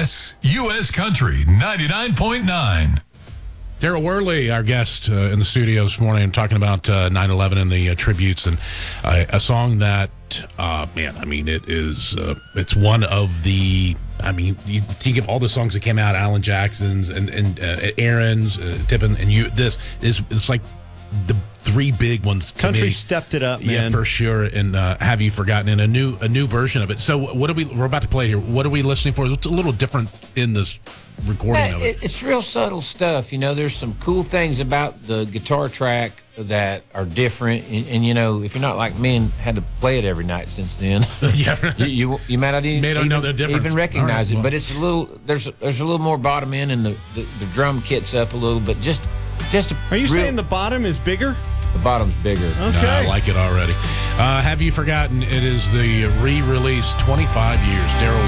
KMOX, U.S. Country 99.9. Daryl Worley, our guest in the studio this morning, talking about 9/11 and the tributes, and a song that, it's one of the. You think of all the songs that came out, Alan Jackson's and Aaron's, Tippin, and you. It's like the three big ones. Country stepped it up, man. Yeah, for sure. And Have You Forgotten? And a new version of it. So we're about to play here. What are we listening for? It's a little different in this recording of it. It's real subtle stuff. There's some cool things about the guitar track that are different. And if you're not like me and had to play it every night since then, yeah, you might not even know the difference. Even recognize Right, it. But it's a little there's a little more bottom end, and the drum kits up a little, but just. Are you saying the bottom is bigger? The bottom's bigger. Okay. No, I like it already. Have You Forgotten? It is the re-release 25 years. Daryl